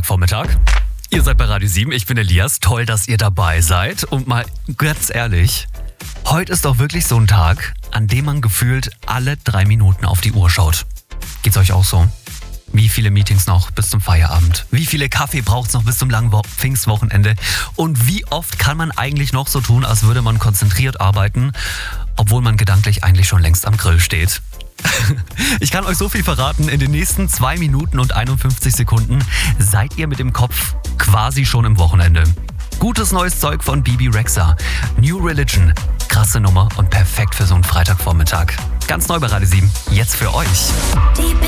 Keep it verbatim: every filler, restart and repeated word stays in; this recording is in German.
Freitagvormittag. Ihr seid bei Radio sieben, ich bin Elias. Toll, dass ihr dabei seid. Und mal ganz ehrlich, heute ist doch wirklich so ein Tag, an dem man gefühlt alle drei Minuten auf die Uhr schaut. Geht's euch auch so? Wie viele Meetings noch bis zum Feierabend? Wie viele Kaffee braucht's noch bis zum langen Wo- Pfingstwochenende? Und wie oft kann man eigentlich noch so tun, als würde man konzentriert arbeiten, obwohl man gedanklich eigentlich schon längst am Grill steht? Ich kann euch so viel verraten, in den nächsten zwei Minuten und einundfünfzig Sekunden seid ihr mit dem Kopf quasi schon im Wochenende. Gutes neues Zeug von Bebe Rexha. New Religion. Krasse Nummer und perfekt für so einen Freitagvormittag. Ganz neu bei Radio sieben. Jetzt für euch.